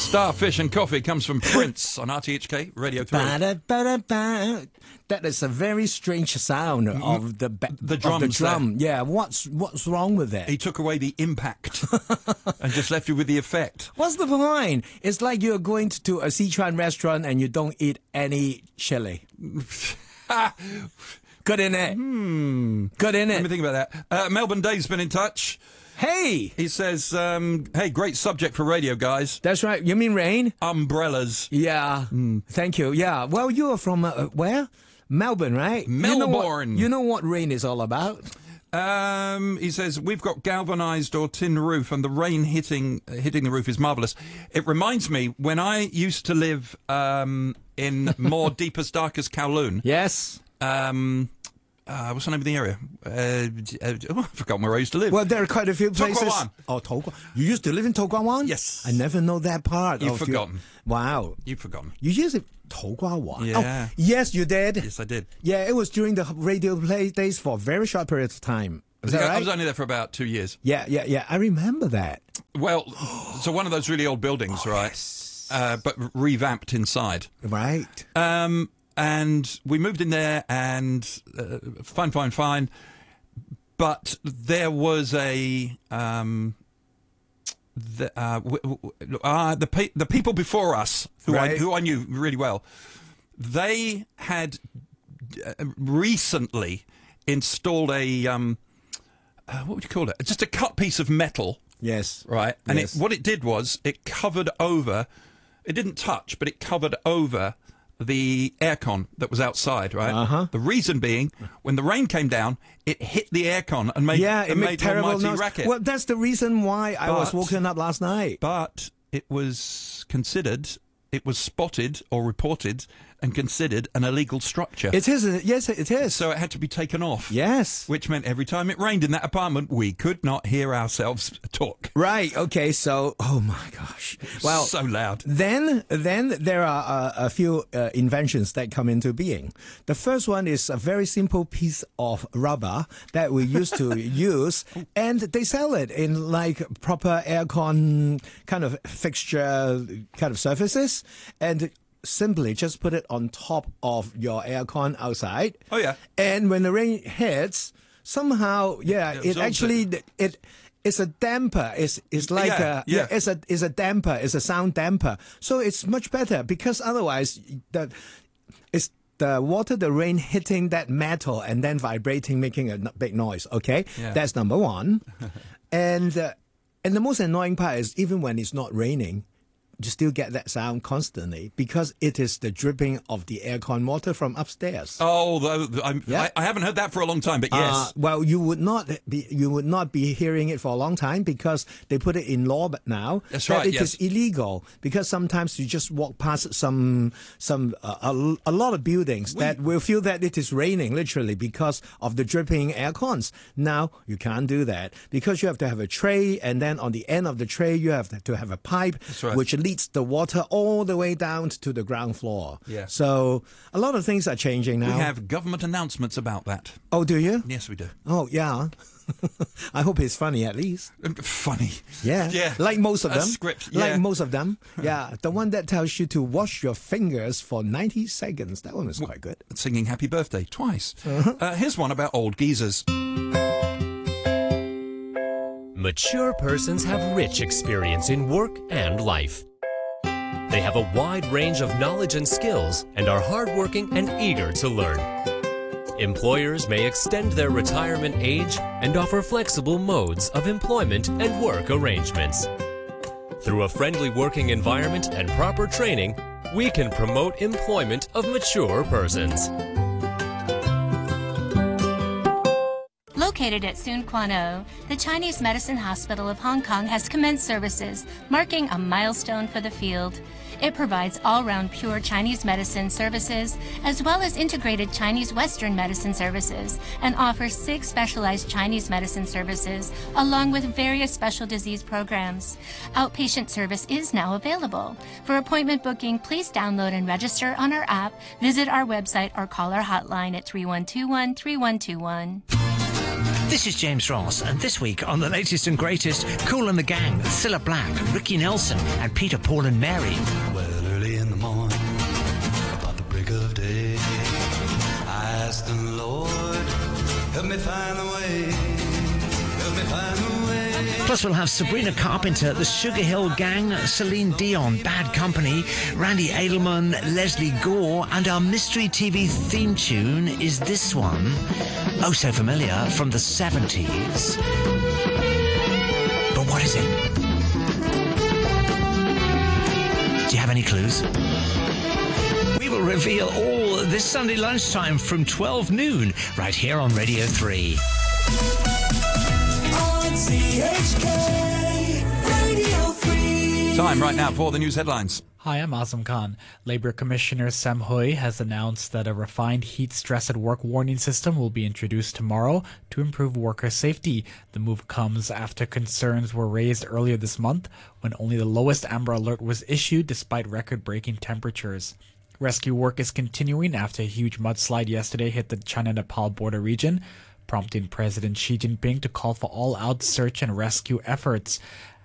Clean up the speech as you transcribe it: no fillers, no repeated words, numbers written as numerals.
Starfish and Coffee comes from Prince on RTHK Radio 3. That is a very strange sound of the drums. Of the drum. Yeah, what's wrong with that? He took away the impact and just left you with the effect. What's the point? It's like you're going to a Sichuan restaurant and you don't eat any chili. Good in it. Good in it. Let me think about that. Melbourne Dave's been in touch. Hey! He says, hey, great subject for radio, guys. That's right. You mean rain? Umbrellas. Yeah. Thank you. Yeah. Well, you are from where? Melbourne, right? Melbourne. You know what rain is all about? He says, we've got galvanised or tin roof and the rain hitting the roof is marvellous. It reminds me when I used to live in more deepest, darkest Kowloon. Yes. What's the name of the area? I've forgotten where I used to live. Well, there are quite a few places. To Guan. Oh, To Guan. You used to live in To Guan? Yes. I never know that part. You've forgotten. Wow. You've forgotten. You used to To Guan? Yeah. Oh, yes, you did. Yes, I did. Yeah, it was during the radio play days for a very short period of time. Is that right? I was only there for about 2 years. Yeah. I remember that. Well, so one of those really old buildings, right? Yes. But revamped inside. Right. And we moved in there and fine. But there was the people before us who I knew really well, they had recently installed a what would you call it? Just a cut piece of metal. Yes. Right. And yes. what it did was it covered over. It didn't touch, but it covered over the aircon that was outside, right? Uh-huh. The reason being, when the rain came down, it hit the aircon and made terrible almighty noise. racket. Well, that's the reason why I was woken up last night. But it was spotted or reported and considered an illegal structure. It is. Yes, it is. So it had to be taken off. Yes. Which meant every time it rained in that apartment, we could not hear ourselves talk. Right. Okay. So, oh my gosh. Well, so loud. Then there are a few inventions that come into being. The first one is a very simple piece of rubber that we used to use, and they sell it in like proper aircon kind of fixture kind of surfaces, and simply just put it on top of your aircon outside. Oh yeah. And when the rain hits, somehow, it actually it's a damper. It's like it's a damper. It's a sound damper. So it's much better because otherwise it's the water, the rain hitting that metal and then vibrating, making a big noise. Okay, that's number one. And the most annoying part is even when it's not raining, you still get that sound constantly because it is the dripping of the aircon water from upstairs. Oh, I haven't heard that for a long time, but yes. Well, you would not be hearing it for a long time because they put it in law now. That's right. It is illegal because sometimes you just walk past a lot of buildings that will feel that it is raining literally because of the dripping air cons. Now you can't do that because you have to have a tray, and then on the end of the tray you have to have a pipe, which leads the water all the way down to the ground floor. Yeah. So a lot of things are changing now. We have government announcements about that. Oh, do you? Yes, we do. Oh, yeah. I hope it's funny at least. Funny. Yeah. Yeah. Like most of them. Script. Yeah. Like most of them. Yeah. The one that tells you to wash your fingers for 90 seconds. That one was quite good. Singing Happy Birthday twice. Here's one about old geezers. Mature persons have rich experience in work and life. They have a wide range of knowledge and skills and are hardworking and eager to learn. Employers may extend their retirement age and offer flexible modes of employment and work arrangements. Through a friendly working environment and proper training, we can promote employment of mature persons. Located at Soon Quan O, the Chinese Medicine Hospital of Hong Kong has commenced services, marking a milestone for the field. It provides all-round pure Chinese medicine services, as well as integrated Chinese Western medicine services, and offers 6 specialized Chinese medicine services, along with various special disease programs. Outpatient service is now available. For appointment booking, please download and register on our app, visit our website, or call our hotline at 3121-3121. This is James Ross, and this week on the latest and greatest, Kool and the Gang, Cilla Black, Ricky Nelson, and Peter, Paul and Mary. Well, early in the morning, about the break of day, I asked the Lord, help me find the way, help me find the way. Plus we'll have Sabrina Carpenter, the Sugar Hill Gang, Celine Dion, Bad Company, Randy Edelman, Leslie Gore, and our mystery TV theme tune is this one, oh so familiar, from the 70s. But what is it? Do you have any clues? We will reveal all this Sunday lunchtime from 12 noon, right here on Radio 3. Radio 3. Time right now for the news headlines. Hi, I'm Azam Khan. Labour Commissioner Sam Hui has announced that a refined heat stress at work warning system will be introduced tomorrow to improve worker safety. The move comes after concerns were raised earlier this month when only the lowest amber alert was issued despite record-breaking temperatures. Rescue work is continuing after a huge mudslide yesterday hit the China-Nepal border region, prompting President Xi Jinping to call for all-out search and rescue efforts.